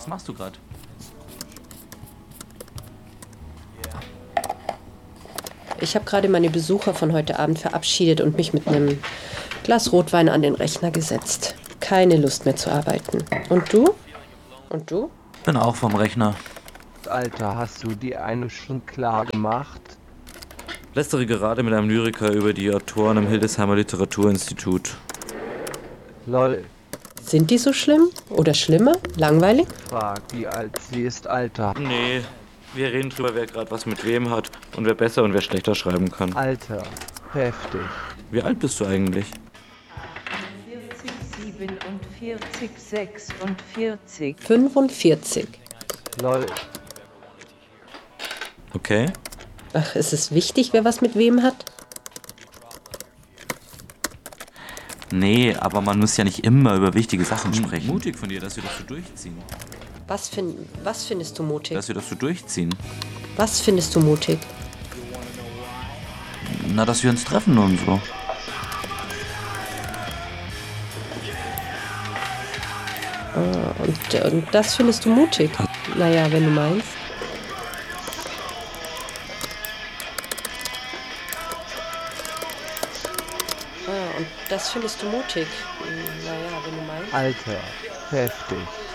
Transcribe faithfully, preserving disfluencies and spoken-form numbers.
Was machst du gerade? Ich habe gerade meine Besucher von heute Abend verabschiedet und mich mit einem Glas Rotwein an den Rechner gesetzt. Keine Lust mehr zu arbeiten. Und du? Und du? Bin auch vom Rechner. Alter, hast du die eine schon klar gemacht? Lästere gerade mit einem Lyriker über die Autoren am Hildesheimer Literaturinstitut. Lol, Sind die so schlimm? Oder schlimmer? Langweilig? frag, wie alt sie ist, Alter. Nee, wir reden drüber, wer gerade was mit wem hat und wer besser und wer schlechter schreiben kann. Alter, heftig. Wie alt bist du eigentlich? vierzig, siebenundvierzig, sechsundvierzig. fünfundvierzig. Lol, Okay. Ach, ist es wichtig, wer was mit wem hat? Nee, aber man muss ja nicht immer über wichtige Sachen sprechen. Mutig von dir, dass wir das so durchziehen. Was, fin- was findest du mutig? Dass wir das so durchziehen. Was findest du mutig? Na, dass wir uns treffen und so. Und, und das findest du mutig? Naja, wenn du meinst. Ah, und das findest du mutig? Naja, wenn du meinst. Alter, heftig.